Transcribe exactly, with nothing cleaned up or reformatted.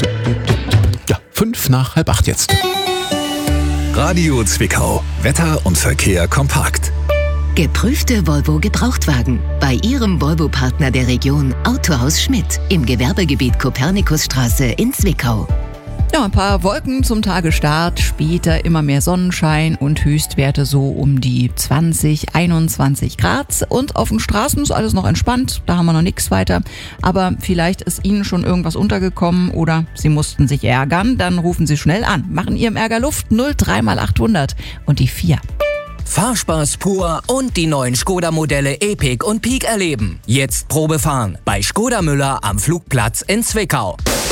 Ja, fünf nach halb acht jetzt. Radio Zwickau. Wetter und Verkehr kompakt. Geprüfte Volvo Gebrauchtwagen. Bei Ihrem Volvo-Partner der Region Autohaus Schmidt im Gewerbegebiet Kopernikusstraße in Zwickau. Ja, ein paar Wolken zum Tagesstart, später immer mehr Sonnenschein und Höchstwerte so um die zwanzig, einundzwanzig Grad. Und auf den Straßen ist alles noch entspannt, da haben wir noch nichts weiter. Aber vielleicht ist Ihnen schon irgendwas untergekommen oder Sie mussten sich ärgern, dann rufen Sie schnell an. Machen Ihrem Ärger Luft, null drei mal achthundert und die vier. Fahrspaß pur und die neuen Skoda-Modelle Epic und Peak erleben. Jetzt Probe fahren bei Skoda Müller am Flugplatz in Zwickau.